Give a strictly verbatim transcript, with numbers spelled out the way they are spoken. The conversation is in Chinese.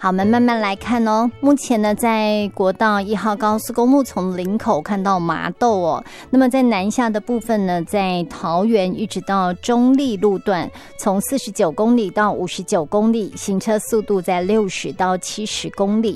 好，我们慢慢来看哦。目前呢，在国道一号高速公路从林口看到麻豆哦，那么在南下的部分呢，在桃园一直到中立路段，从四十九公里到五十九公里，行车速度在六十到七十公里。